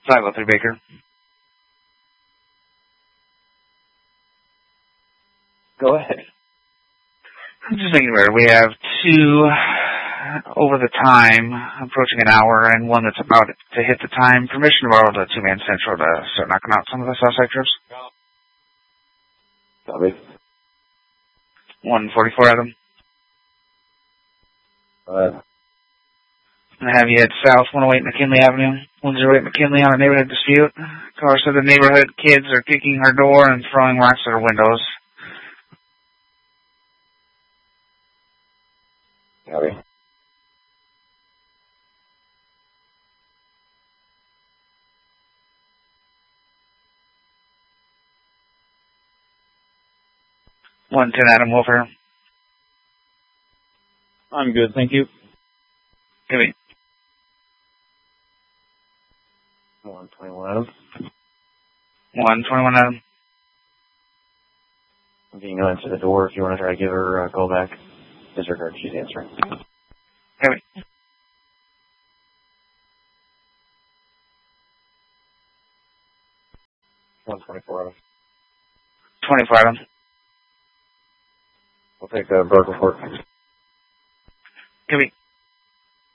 503 Baker. Go ahead. I'm just making aware. We have two over the time, approaching an hour, and one that's about to hit the time. Permission to borrow the two-man central to start knocking out some of the suspect trips. Copy. 144 Adam. Go ahead. And have you head south, 108 McKinley Avenue, 108 McKinley on a neighborhood dispute. Caller said the neighborhood kids are kicking her door and throwing rocks at her windows. Copy. One 10 Adam Wolfer. I'm good, thank you. Give me. 121 Adam. 121 Adam. You can go answer the door if you want to try to give her a call back. Disregard, she's answering. Give me. 124 Adam. 24 Adam. We'll take the bird report. Give me.